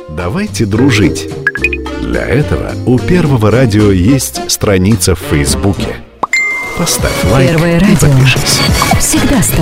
Давайте дружить. Для этого у Первого радио есть страница в Фейсбуке. Поставь лайк Первое и радио. подпишись. Всегда с тобой.